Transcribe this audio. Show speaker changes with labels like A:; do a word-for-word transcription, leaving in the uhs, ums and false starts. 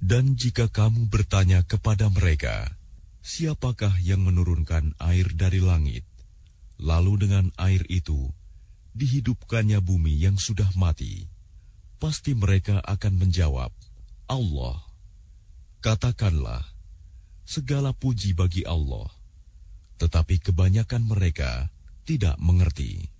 A: Dan jika kamu bertanya kepada mereka, siapakah yang menurunkan air dari langit, lalu dengan air itu dihidupkannya bumi yang sudah mati, pasti mereka akan menjawab, Allah. Katakanlah, segala puji bagi Allah, tetapi kebanyakan mereka tidak mengerti.